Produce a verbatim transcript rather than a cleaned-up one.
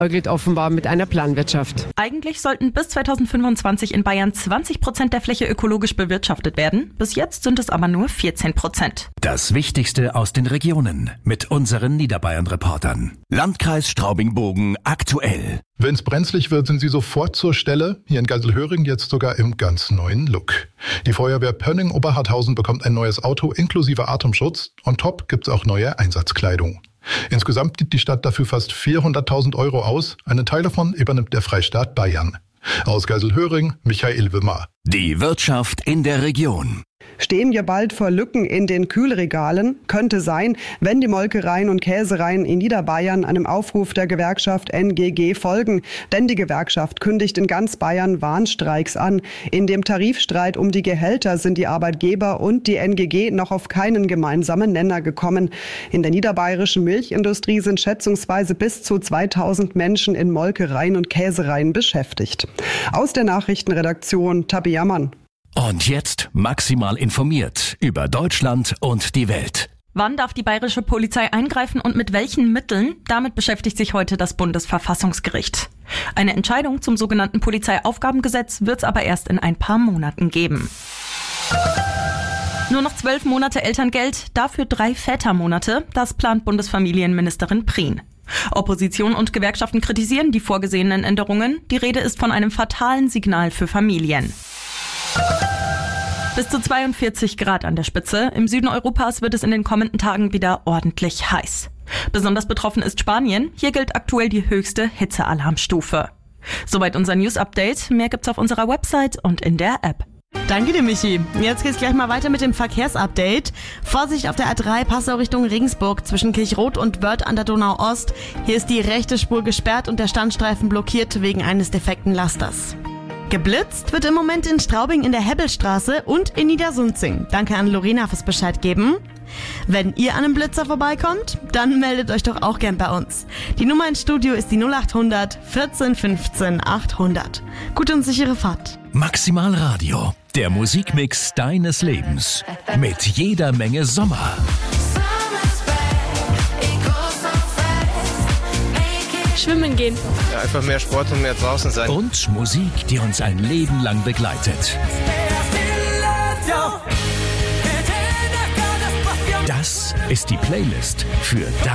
Gilt offenbar mit einer Planwirtschaft. Eigentlich sollten bis zweitausendfünfundzwanzig in Bayern zwanzig Prozent der Fläche ökologisch bewirtschaftet werden. Bis jetzt sind es aber nur vierzehn Prozent. Das Wichtigste aus den Regionen mit unseren Niederbayern-Reportern. Landkreis Straubing-Bogen aktuell. Wenn es brenzlig wird, sind sie sofort zur Stelle. Hier in Geiselhöring jetzt sogar im ganz neuen Look. Die Feuerwehr Pönning-Oberharthausen bekommt ein neues Auto inklusive Atemschutz. On top gibt's auch neue Einsatzkleidung. Insgesamt gibt die Stadt dafür fast vierhunderttausend Euro aus. Einen Teil davon übernimmt der Freistaat Bayern. Aus Geiselhöring, Michael Wimmer. Die Wirtschaft in der Region. Stehen wir bald vor Lücken in den Kühlregalen? Könnte sein, wenn die Molkereien und Käsereien in Niederbayern einem Aufruf der Gewerkschaft N G G folgen. Denn die Gewerkschaft kündigt in ganz Bayern Warnstreiks an. In dem Tarifstreit um die Gehälter sind die Arbeitgeber und die N G G noch auf keinen gemeinsamen Nenner gekommen. In der niederbayerischen Milchindustrie sind schätzungsweise bis zu zweitausend Menschen in Molkereien und Käsereien beschäftigt. Aus der Nachrichtenredaktion Tabi Jammann. Und jetzt maximal informiert über Deutschland und die Welt. Wann darf die bayerische Polizei eingreifen und mit welchen Mitteln? Damit beschäftigt sich heute das Bundesverfassungsgericht. Eine Entscheidung zum sogenannten Polizeiaufgabengesetz wird es aber erst in ein paar Monaten geben. Nur noch zwölf Monate Elterngeld, dafür drei Vätermonate. Das plant Bundesfamilienministerin Prien. Opposition und Gewerkschaften kritisieren die vorgesehenen Änderungen. Die Rede ist von einem fatalen Signal für Familien. Bis zu zweiundvierzig Grad an der Spitze. Im Süden Europas wird es in den kommenden Tagen wieder ordentlich heiß. Besonders betroffen ist Spanien. Hier gilt aktuell die höchste Hitzealarmstufe. Soweit unser News-Update. Mehr gibt's auf unserer Website und in der App. Danke dir, Michi. Jetzt geht's gleich mal weiter mit dem Verkehrsupdate. Vorsicht auf der A drei, Passau Richtung Regensburg zwischen Kirchroth und Wörth an der Donau Ost. Hier ist die rechte Spur gesperrt und der Standstreifen blockiert wegen eines defekten Lasters. Geblitzt wird im Moment in Straubing in der Hebbelstraße und in Niedersunzing. Danke an Lorena fürs Bescheid geben. Wenn ihr an einem Blitzer vorbeikommt, dann meldet euch doch auch gern bei uns. Die Nummer ins Studio ist die null acht hundert vierzehn fünfzehn achthundert. Gute und sichere Fahrt. Maximal Radio, der Musikmix deines Lebens. Mit jeder Menge Sommer. Schwimmen gehen. Ja, einfach mehr Sport und mehr draußen sein. Und Musik, die uns ein Leben lang begleitet. Das ist die Playlist für